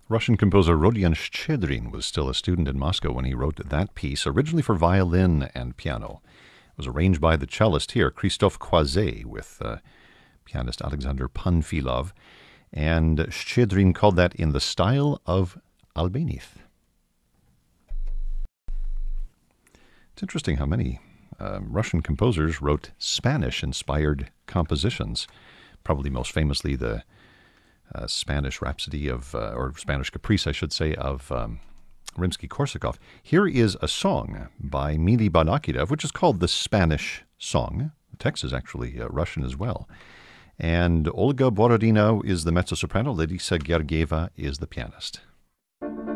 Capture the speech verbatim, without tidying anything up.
Russian composer Rodion Shchedrin was still a student in Moscow when he wrote that piece, originally for violin and piano. It was arranged by the cellist here, Christophe Croiset, with uh, pianist Alexander Panfilov, and Shchedrin called that In the Style of Albanith. It's interesting how many um, Russian composers wrote Spanish-inspired compositions, probably most famously the uh, Spanish Rhapsody of, uh, or Spanish Caprice, I should say, of um, Rimsky-Korsakov. Here is a song by Mili Balakirev, which is called the Spanish Song. The text is actually uh, Russian as well. And Olga Borodina is the mezzo-soprano, Larisa Gergieva is the pianist.